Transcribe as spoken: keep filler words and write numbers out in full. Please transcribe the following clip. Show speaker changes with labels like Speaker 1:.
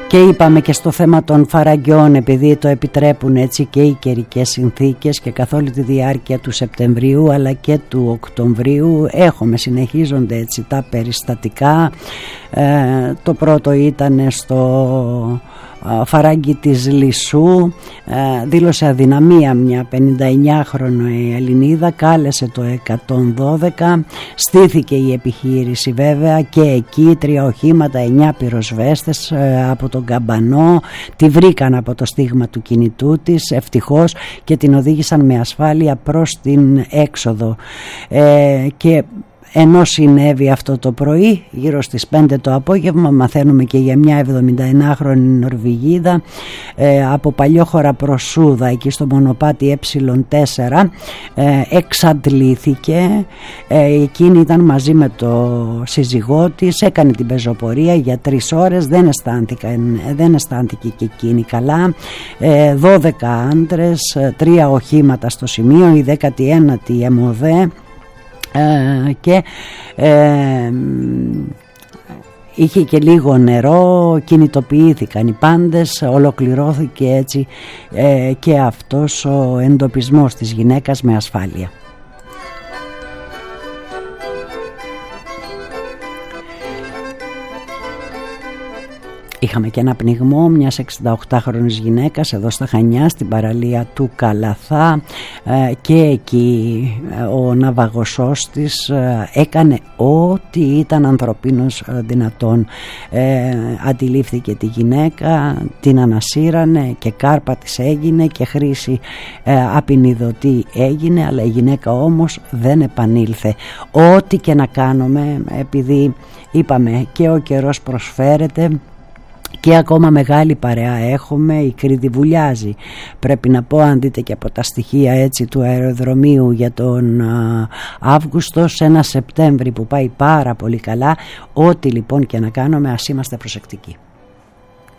Speaker 1: Και είπαμε και στο θέμα των φαραγγιών, επειδή το επιτρέπουν έτσι και οι καιρικές συνθήκες, και καθ' όλη τη διάρκεια του Σεπτεμβρίου αλλά και του Οκτωβρίου έχουμε, συνεχίζονται έτσι τα περιστατικά. ε, το πρώτο ήταν στο φαράγγι της Λυσσού. ε, δήλωσε αδυναμία μια πενηνταεννιάχρονη Ελληνίδα, κάλεσε το εκατόν δώδεκα, στήθηκε η επιχείρηση βέβαια και εκεί τρία οχήματα, εννιά πυροσβέστες ε, από τον Καμπανό, τη βρήκαν από το στίγμα του κινητού της ευτυχώς και την οδήγησαν με ασφάλεια προς την έξοδο. ε, και ενώ συνέβη αυτό το πρωί, γύρω στις πέντε το απόγευμα, μαθαίνουμε και για μια εβδομηνταεννιάχρονη Νορβηγίδα ε, από Παλιόχωρα προς Σούδα, εκεί στο μονοπάτι ε τέσσερα, ε, εξαντλήθηκε. ε, εκείνη ήταν μαζί με το σύζυγό της, έκανε την πεζοπορία για τρεις ώρες, δεν, αισθάνθηκαν, δεν αισθάνθηκε και εκείνη καλά. ε, δώδεκα άντρες, τρία οχήματα στο σημείο, η δέκατη ένατη ΕΜΟΔΕ. Ε, και ε, είχε και λίγο νερό, κινητοποιήθηκαν οι πάντες, ολοκληρώθηκε έτσι ε, και αυτός ο εντοπισμός της γυναίκας με ασφάλεια. Είχαμε και ένα πνιγμό μιας εξηνταοκτάχρονης γυναίκας εδώ στα Χανιά, στην παραλία του Καλαθά, και εκεί ο ναυαγωσός της έκανε ό,τι ήταν ανθρωπίνος δυνατόν. ε, αντιλήφθηκε τη γυναίκα, την ανασύρανε και κάρπα της έγινε και χρήση ε, απεινιδωτή έγινε, αλλά η γυναίκα όμως δεν επανήλθε. Ό,τι και να κάνουμε, επειδή είπαμε και ο καιρός προσφέρεται και ακόμα μεγάλη παρέα έχουμε, η Κρήτη βουλιάζει. Πρέπει να πω, αν δείτε και από τα στοιχεία έτσι του αεροδρομίου για τον α, Αύγουστο, σε ένα Σεπτέμβρη που πάει πάρα πολύ καλά, ό,τι λοιπόν και να κάνουμε ας είμαστε προσεκτικοί.